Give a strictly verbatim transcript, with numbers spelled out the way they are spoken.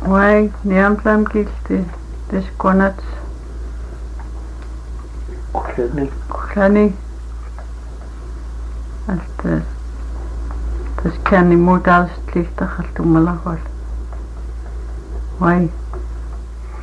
Wai niamlam kilti deskonats Kullani. kullani alta tas kani mutalstlihtaxaltumalaqol Wai